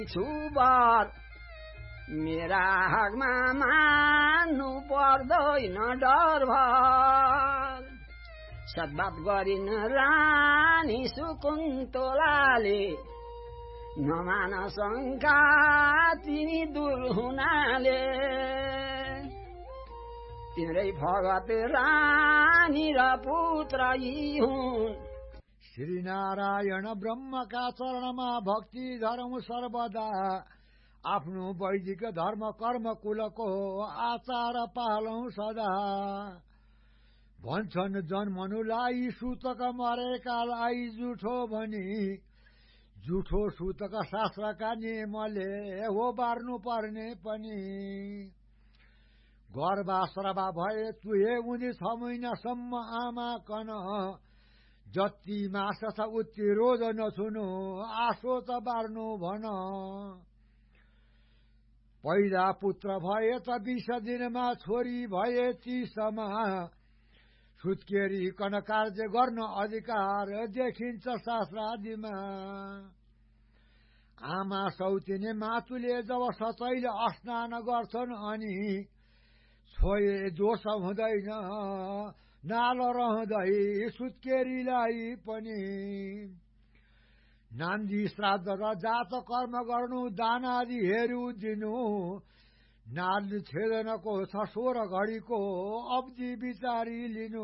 छुबर मेरा हकमा मान्नु पर्दैन डर भर सद्भाव गरिन रानी सुकुन्तलाले नमान शङ्का तिमी दूर हुनाले तिम्रै भगत रानी र पुत्र यी हुन्। श्री नारायण ब्रह्मका चरणमा भक्ति धर्म सर्वदा आफ्नो वैदिक धर्म कर्म कुलको आचार पालौं सदा। भन्छन् जन्मनुलाई सूतक मरेकालाई जुठो भनी जुठो सूतक शास्त्रका नियमले हो बार्नु पर्ने पनि। गर्भाश्रवा भए तुहे उनी 6 महिनासम्म आमा कन जति मास छ उति रोज नछुनु आशो त बार्नु भन। पहिला पुत्र भए त 20 दिनमा छोरी भए 30मा सुत्केरीकन कार्य गर्न अधिकार देखिन्छ शास्त्रादिमा। आमा सौतिने मातुले जब सचैले स्नान गर्छन् अनि छोए दोष हुँदैन नालो रहँदै सुत्केरीलाई पनि। नान्दी श्राद्ध र जात कर्म गर्नु दान आदिहरू दिनु नाल छेदनको 16 घडीको अवधि विचारी लिनु।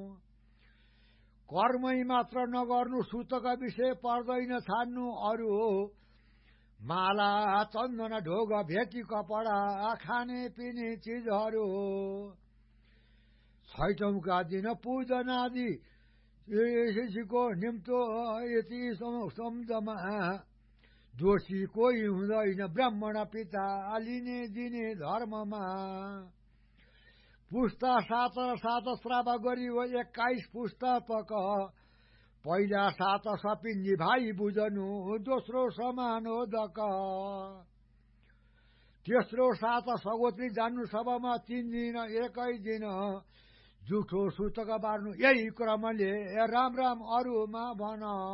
कर्मै मात्र नगर्नु सुतक विषय पर्दैन छान्नु अरू माला चन्दन ढोग भेटी कपडा खाने पिने चिजहरू। 6औंका दिन पूजन आदि को निम्तो यति सम्झमा दोषी कोही हुँदैन ब्राह्मण पिता लिने दिने धर्ममा। पुस्ता 7 र 7 श्राव गरी 21 पुस्तापक पहिला 7 सपिन्जी भाइ बुझनु दोस्रो समानोदक। तेस्रो 7 सगोत्री जान्नु सभामा 3 दिन 1 दिन जुठो सूतक बार्नु यही क्रमले राम राम अरूमा भन।